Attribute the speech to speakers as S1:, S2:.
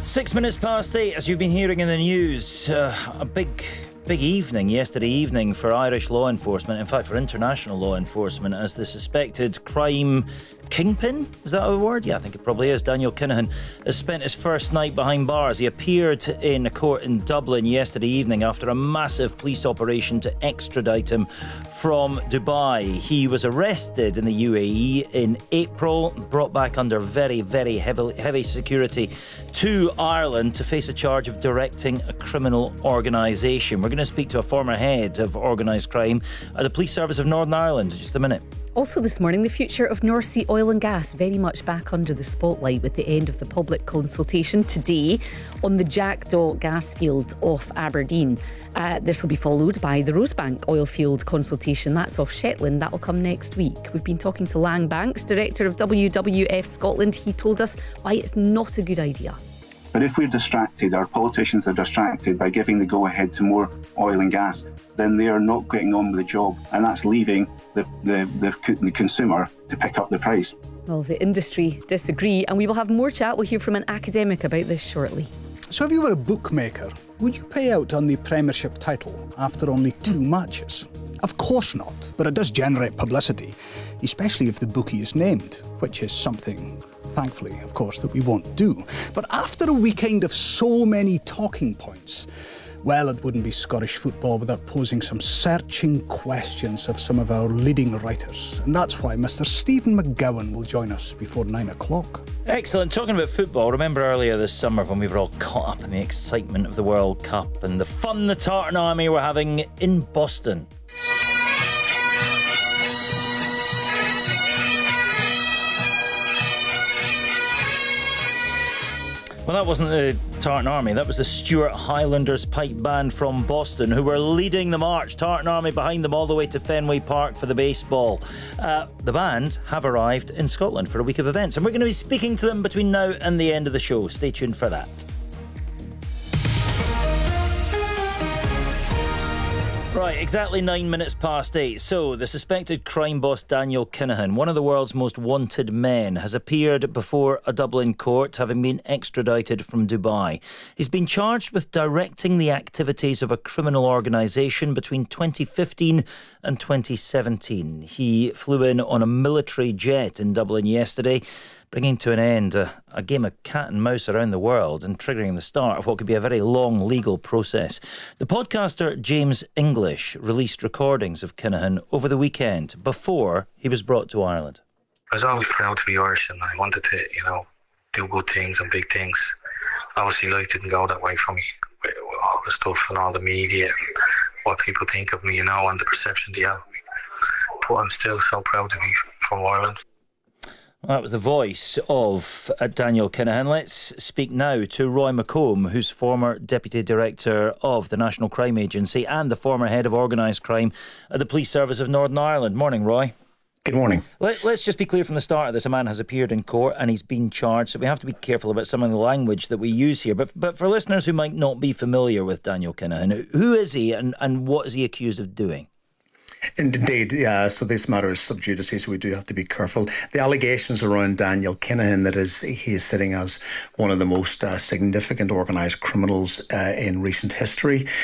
S1: 8:06, as you've been hearing in the news, a big evening yesterday evening for Irish law enforcement, in fact for international law enforcement, as the suspected crime kingpin, is that a word? Yeah, I think it probably is. Daniel Kinahan has spent his first night behind bars. He appeared in a court in Dublin yesterday evening after a massive police operation to extradite him from Dubai. He was arrested in the UAE in April, brought back under very, very heavy security to Ireland to face a charge of directing a criminal organisation. We're going to speak to a former head of organised crime at the Police Service of Northern Ireland in just a minute.
S2: Also this morning, the future of North Sea oil and gas very much back under the spotlight with the end of the public consultation today on the Jackdaw gas field off Aberdeen. This will be followed by the Rosebank oil field consultation. That's off Shetland. That will come next week. We've been talking to Lang Banks, director of WWF Scotland. He told us why it's not a good idea.
S3: But if we're distracted, our politicians are distracted by giving the go-ahead to more oil and gas, then they are not getting on with the job, and that's leaving the consumer to pick up the price.
S2: Well, the industry disagree, and we will have more chat. We'll hear from an academic about this shortly.
S4: So if you were a bookmaker, would you pay out on the Premiership title after only 2 matches? Of course not, but it does generate publicity, especially if the bookie is named, which is something, thankfully, of course, that we won't do. But after a weekend of so many talking points, well, it wouldn't be Scottish football without posing some searching questions of some of our leading writers. And that's why Mr. Stephen McGowan will join us before 9 o'clock.
S1: Excellent. Talking about football, remember earlier this summer when we were all caught up in the excitement of the World Cup and the fun the Tartan Army were having in Boston? Well, that wasn't the Tartan Army, that was the Stuart Highlanders pipe band from Boston who were leading the march. Tartan Army behind them all the way to Fenway Park for the baseball. The band have arrived in Scotland for a week of events, and we're going to be speaking to them between now and the end of the show. Stay tuned for that. Right, exactly 8:09. So, the suspected crime boss Daniel Kinahan, one of the world's most wanted men, has appeared before a Dublin court, having been extradited from Dubai. He's been charged with directing the activities of a criminal organisation between 2015 and 2017. He flew in on a military jet in Dublin yesterday, bringing to an end a game of cat and mouse around the world and triggering the start of what could be a very long legal process. The podcaster James English released recordings of Kinahan over the weekend before he was brought to Ireland.
S5: I was always proud to be Irish, and I wanted to, do good things and big things. Obviously, life didn't go that way for me. All the stuff and all the media and what people think of me, and the perception they have of me. But I'm still so proud to be from Ireland.
S1: Well, that was the voice of Daniel Kinahan. Let's speak now to Roy McComb, who's former Deputy Director of the National Crime Agency and the former Head of Organised Crime at the Police Service of Northern Ireland. Morning, Roy.
S6: Good morning.
S1: Let's just be clear from the start of this. A man has appeared in court and he's been charged, so we have to be careful about some of the language that we use here. But for listeners who might not be familiar with Daniel Kinahan, who is he and what is he accused of doing?
S6: Indeed, yeah. So this matter is sub judice, so we do have to be careful. The allegations around Daniel Kinahan, he is sitting as one of the most significant organised criminals in recent history.